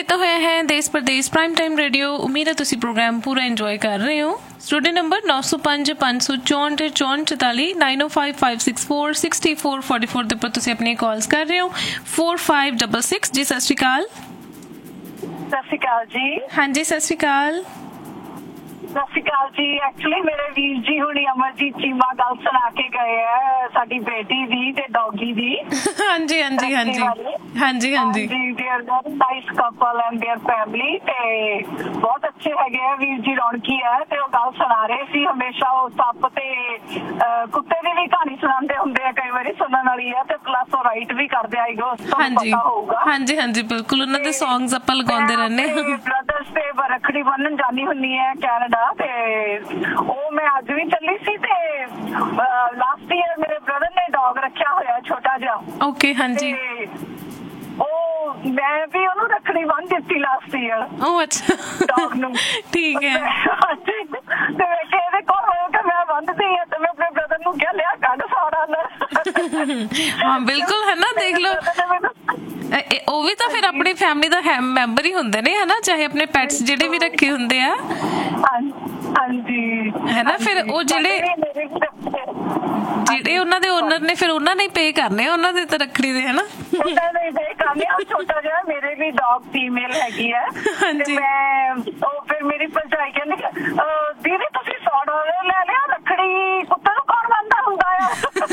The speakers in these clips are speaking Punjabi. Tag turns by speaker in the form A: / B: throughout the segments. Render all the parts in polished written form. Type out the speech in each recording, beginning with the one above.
A: ਕੀਤਾ ਹੋਇਆ ਹੈ ਦੇਸ਼ ਪ੍ਰਦੇਸ਼ ਪ੍ਰਾਈਮ ਟਾਈਮ ਰੇਡੀਓ। ਉਮੀਦ ਹੈ ਤੁਸੀਂ ਪ੍ਰੋਗਰਾਮ ਪੂਰਾ ਇੰਜੋਏ ਕਰ ਰਹੇ ਹੋ। ਸਟੂਡੀਓ ਨੰਬਰ 9005 564 44 9055646444 ਦੇ ਉੱਪਰ ਤੁਸੀਂ ਆਪਣੀ ਕਾਲਸ ਕਰ ਰਹੇ ਹੋ। 4566 ਜੀ। ਸਤਿ ਸ਼੍ਰੀ ਅਕਾਲ।
B: ਸਤਿ ਸ਼੍ਰੀ ਅਕਾਲ ਜੀ।
A: ਹਾਂਜੀ ਸਤਿ ਸ਼੍ਰੀ ਅਕਾਲ।
B: ਸਤਿ ਸ਼੍ਰੀ ਅਕਾਲ ਜੀ। ਐਕਚੁਅਲੀ ਮੇਰੇ ਵੀਰ ਜੀ ਹੁਣੀ ਅਮਰਜੀਤ ਚੀਮਾ ਗੱਲ ਸੁਣਾ ਕੇ ਗਏ ਹੈ ਸਾਡੀ ਬੇਟੀ ਦੀ ਤੇ ਡੌਗੀ ਦੀ।
A: ਹਾਂਜੀ ਹਾਂਜੀ ਹਾਂਜੀ ਹਾਂਜੀ ਹਾਂਜੀ
B: nice couple and there family ਤੇ ਬਹੁਤ ਅੱਛੇ ਹੈਗੇ ਆ ਵੀਰ ਜੀ, ਰੌਣਕੀ ਹੈ। ਤੇ ਉਹ ਗੱਲ ਸੁਣਾ ਰਹੇ ਸੀ, ਹਮੇਸ਼ਾ ਉਹ ਸੱਪ ਤੇ ਕੁੱਤੇ ਦੀ ਵੀ ਕਹਾਣੀ ਸੁਣਾਉਂਦੇ ਹੁੰਦੇ ਆ, ਕਈ ਵਾਰੀ ਸੁਣਨ ਵਾਲੀ ਹੈ ਤੇ ਪਲੱਸ ਉਹ ਰਾਈਟ ਵੀ ਕਰਦੇ ਆਏਗਾ, ਤੁਹਾਨੂੰ ਪਤਾ ਹੋਊਗਾ।
A: ਹਾਂਜੀ ਹਾਂਜੀ ਬਿਲਕੁਲ, ਉਹਨਾਂ ਦੇ ਸੌਂਗਸ ਆਪਾਂ ਲਗਾਉਂਦੇ ਰਹਿੰਦੇ ਹਾਂ।
B: ਬ੍ਰਦਰਸ ਤੇ ਰੱਖੜੀ ਬੰਨਣ ਜਾਣੀ ਹੁੰਦੀ ਹੈ ਕੈਨੇਡਾ, ਤੇ ਉਹ ਮੈਂ ਅੱਜ ਵੀ ਚੱਲੀ ਸੀ। ਤੇ ਲਾਸਟ ਈਅਰ ਮੇਰੇ ਬ੍ਰਦਰ ਨੇ ਡੌਗ ਰੱਖਿਆ ਹੋਇਆ ਛੋਟਾ ਜਿਹਾ।
A: ਓਕੇ ਹਾਂਜੀ।
B: ਉਹ ਮੈਂ ਵੀ ਉਹਨੂੰ ਰੱਖੜੀ ਬੰਨ ਦਿੱਤੀ ਲਾਸਟ ਈਅਰ।
A: ਉਹ ਅੱਛਾ
B: ਡੌਗ ਨੂੰ।
A: ਠੀਕ ਹੈ।
B: ਤੇ ਮੈਂ ਇਹਦੇ ਕੋਲ ਹੋਇਆ ਕਿ ਮੈਂ ਬੰਨਦੀ ਹਾਂ, ਤੇ ਮੈਂ ਆਪਣੇ ਬ੍ਰਦਰ ਨੂੰ ਕਿਹਾ ਲਿਆ ਕੱਢ ਸਾਰਾ ਨਾ।
A: ਹਾਂ ਬਿਲਕੁਲ ਹੈ ਨਾ, ਦੇਖ ਲਓ ਉਹ ਵੀ ਤਾਂ ਫਿਰ ਆਪਣੀ ਫੈਮਿਲੀ ਦਾ ਮੈਂਬਰ ਹੀ ਹੁੰਦੇ ਨੇ, ਹਨਾ, ਚਾਹੇ ਆਪਣੇ ਪੈਟਸ ਜਿਹੜੇ ਵੀ ਰੱਖੇ ਹੁੰਦੇ ਆ।
B: ਹਾਂਜੀ
A: ਹੈ ਨਾ, ਫਿਰ ਉਹ ਜਿਹੜੇ ਉਹਨਾਂ ਦੇ ਓਨਰ ਨੇ ਫਿਰ ਉਹਨਾਂ ਨੇ ਪੇ ਕਰਨੇ ਉਹਨਾਂ ਦੇ ਤਾਂ ਰੱਖੜੀ ਦੇ, ਹਨਾ।
B: ਛੋਟਾ ਜਿਹਾ ਮੇਰੇ ਵੀ ਡੌਗ ਫੀਮੇਲ ਹੈਗੀ ਹੈ। ਮੈਂ ਉਹ ਫਿਰ ਮੇਰੀ ਭਰਜਾਈ ਕਹਿੰਦੀ ਦੀਦੀ ਤੁਸੀਂ $100 ਲੈ ਲਿਆ, ਰੱਖੜੀ ਕੁੱਤੇ ਨੂੰ ਕੌਣ ਬੰਨਦਾ ਹੁੰਦਾ ਆ?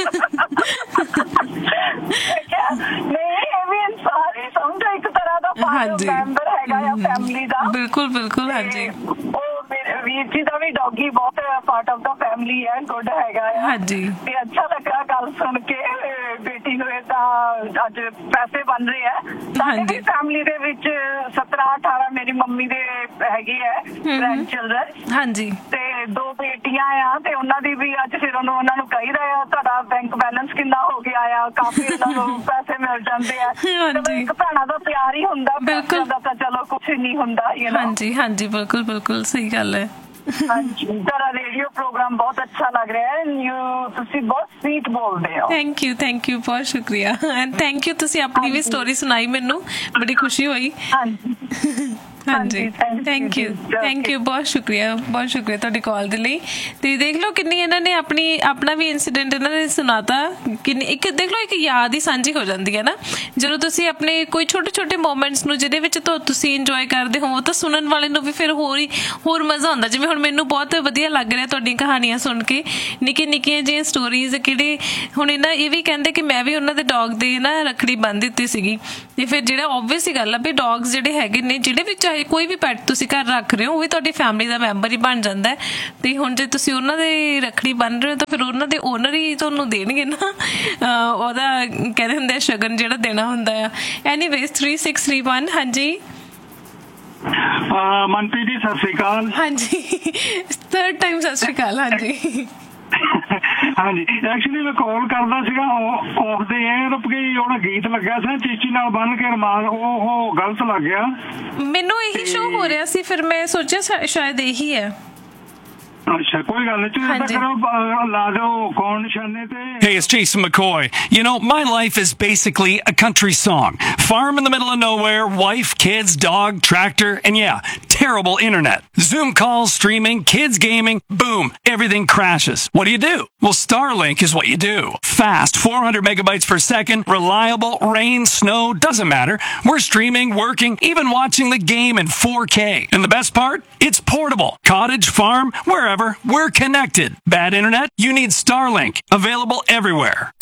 B: ਨਹੀਂ, ਇਹ ਵੀ ਇਨਸਾਨ ਹੀ ਸਮਝੋ, ਇੱਕ ਤਰ੍ਹਾਂ ਦਾ ਮੈਂਬਰ ਹੈਗਾ ਆ ਫੈਮਿਲੀ ਦਾ।
A: ਬਿਲਕੁਲ ਬਿਲਕੁਲ ਹਾਂਜੀ।
B: ਉਹ ਮੇਰੇ ਵੀਰ ਜੀ ਦਾ ਵੀ ਡੌਗੀ ਬਹੁਤ ਪਾਰਟ ਆਫ ਦਾ ਫੈਮਿਲੀ ਹੈ, ਗੁੱਡ ਹੈਗਾ ਆ। ਹਾਂਜੀ ਤੇ ਅੱਛਾ ਲੱਗਾ ਗੱਲ ਸੁਣ ਕੇ। ਬੇਟੀ ਨੂੰ ਏਦਾਂ ਅੱਜ ਪੈਸੇ ਬਣ ਰਹੇ ਆ। ਸਾਡੀ ਫੈਮਿਲੀ ਦੇ ਵਿੱਚ 17-18 ਮੇਰੀ ਮੰਮੀ ਦੇ ਹੈਗੇ ਆ ਗ੍ਰੈਂਡ ਚਿਲਡਰਨ। ਹਾਂਜੀ ਤੇ 2 ਬੇਟੀਆਂ ਆ, ਤੇ ਉਹਨਾਂ ਦੀ ਵੀ ਅੱਜ ਫਿਰ ਉਹਨਾਂ ਨੂੰ ਕਹੀਦਾ ਆ ਤੁਹਾਡਾ ਬੈਂਕ ਬੈਲੈਂਸ ਕਿੰਨਾ ਹੋ ਗਿਆ ਆ, ਕਾਫੀ ਉਹਨਾਂ ਨੂੰ ਪੈਸੇ ਮਿਲ ਜਾਂਦੇ ਆ। ਇੱਕ ਭੈਣਾਂ ਦਾ ਪਿਆਰ ਹੀ ਹੁੰਦਾ, ਪੈਸਿਆਂ ਦਾ ਤਾਂ ਚਲੋ ਕੁਛ ਨਹੀਂ ਹੁੰਦਾ। ਹਾਂਜੀ
A: ਹਾਂਜੀ ਬਿਲਕੁਲ ਬਿਲਕੁਲ ਸਹੀ ਗੱਲ ਹੈ।
B: ਹਾਂਜੀ, ਤੁਹਾਡਾ ਰੇਡੀਓ ਪ੍ਰੋਗਰਾਮ ਬਹੁਤ ਅੱਛਾ ਲੱਗ ਰਿਹਾ ਹੈ। ਤੁਸੀਂ ਬਹੁਤ ਸਵੀਟ ਬੋਲਦੇ ਹੋ।
A: ਥੈਂਕ ਯੂ ਬਹੁਤ ਸ਼ੁਕਰੀਆ। ਐਂਡ ਥੈਂਕ ਯੂ, ਤੁਸੀਂ ਆਪਣੀ ਵੀ ਸਟੋਰੀ ਸੁਣਾਈ, ਮੈਨੂੰ ਬੜੀ ਖੁਸ਼ੀ ਹੋਈ। ਹਾਂਜੀ ਥੈਂਕ ਯੂ ਬਹੁਤ ਸ਼ੁਕਰੀਆ ਤੁਹਾਡੀ ਕਾਲ ਦੇ ਲਈ। ਤੇ ਦੇਖ ਲਓ ਕਿੰਨੀ ਇਹਨਾਂ ਨੇ ਆਪਣਾ ਵੀ ਇੰਸੀਡੈਂਟ ਇਹਨਾਂ ਨੇ ਸੁਣਾਤਾ। ਕਿੰਨੀ ਇੱਕ ਦੇਖ ਲਓ ਇੱਕ ਯਾਦ ਹੀ ਸਾਂਝੀ ਹੋ ਜਾਂਦੀ ਹੈ ਨਾ, ਜਦੋਂ ਤੁਸੀਂ ਆਪਣੇ ਕੋਈ ਛੋਟੇ ਮੋਮੈਂਟਸ ਨੂੰ ਜਿਹਦੇ ਵਿੱਚ ਤੁਸੀਂ ਇੰਜੋਏ ਕਰਦੇ ਹੋ, ਤਾਂ ਸੁਣਨ ਵਾਲੇ ਨੂੰ ਵੀ ਫਿਰ ਹੋਰ ਮਜ਼ਾ ਆਉਂਦਾ। ਜਿਵੇਂ ਹੁਣ ਮੈਨੂੰ ਬਹੁਤ ਵਧੀਆ ਲੱਗ ਰਿਹਾ ਤੁਹਾਡੀਆਂ ਕਹਾਣੀਆਂ ਸੁਣ ਕੇ, ਨਿੱਕੀਆਂ ਜਿਹੀਆਂ ਸਟੋਰੀਜ਼। ਕਿਹੜੇ ਹੁਣ ਇਹਨਾਂ ਇਹ ਵੀ ਕਹਿੰਦੇ ਕਿ ਮੈਂ ਵੀ ਉਹਨਾਂ ਦੇ ਡੌਗ ਦੇ ਨਾ ਰੱਖੜੀ ਬੰਨ੍ਹ ਦਿੱਤੀ ਸੀਗੀ। ਤੇ ਫਿਰ ਜਿਹੜਾ ਓਬਵੀਅਸ ਹੀ ਗੱਲ ਆ ਵੀ ਡੌਗਸ ਜਿਹੜੇ ਹੈਗੇ ਨੇ, ਜਿਹੜੇ ਵੀ ਚਾਹੇ ਕੋਈ ਵੀ ਪੈਟ ਤੁਸੀਂ ਘਰ ਰੱਖ ਰਹੇ ਹੋ, ਉਹ ਵੀ ਤੁਹਾਡੀ ਫੈਮਿਲੀ ਦਾ ਮੈਂਬਰ ਹੀ ਬਣ ਜਾਂਦਾ ਹੈ। ਤੇ ਹੁਣ ਜੇ ਤੁਸੀਂ ਉਹਨਾਂ ਦੇ ਰੱਖੜੀ ਬੰਨ ਰਹੇ ਹੋ, ਤਾਂ ਫਿਰ ਉਹਨਾਂ ਦੇ ਓਨਰ ਹੀ ਤੁਹਾਨੂੰ ਦੇਣਗੇ ਨਾ ਉਹਦਾ ਕਹਿੰਦੇ ਹੁੰਦੇ ਸ਼ਗਨ ਜਿਹੜਾ ਦੇਣਾ ਹੁੰਦਾ ਆ। ਐਨੀਵੇਜ਼ 3631 ਹਾਂਜੀ
C: ਮਨਪ੍ਰੀਤ ਜੀ ਸਤਿ ਸ਼੍ਰੀ ਅਕਾਲ।
A: ਹਾਂਜੀ 3rd ਟਾਈਮ ਸਤਿ ਸ਼੍ਰੀ ਅਕਾਲ। ਹਾਂਜੀ
C: ਹਾਂਜੀ, ਐਕਚੁਅਲੀ ਮੈਂ ਕਾਲ ਕਰਦਾ ਸੀਗਾ ਆਫ ਦੇ 에ਅਰ ਕਿ ਉਹਦਾ ਗੀਤ ਲੱਗਿਆ ਸੀ ਚੀਚੀ ਨਾਲ ਬੰਨ ਕੇ ਰਮਾਨ, ਉਹ ਗਲਤ ਲੱਗ ਗਿਆ।
A: ਮੈਨੂੰ ਇਹੀ ਸ਼ੋ ਹੋ ਰਿਹਾ ਸੀ, ਫਿਰ ਮੈਂ ਸੋਚਿਆ ਸ਼ਾਇਦ ਇਹੀ ਹੈ।
D: Hey, it's Jason McCoy. You know, my life is basically a country song. Farm in the middle of nowhere, wife, kids, dog, tractor, and yeah, terrible internet. Zoom calls, streaming, kids gaming, boom, everything crashes. What do? Well, Starlink is what you do. Fast, 400 megabytes per second, reliable, rain, snow, doesn't matter. We're streaming, working, even watching the game in 4K. And the best part? It's portable. Cottage, farm, wherever. We're connected. Bad internet? You need Starlink. Available everywhere.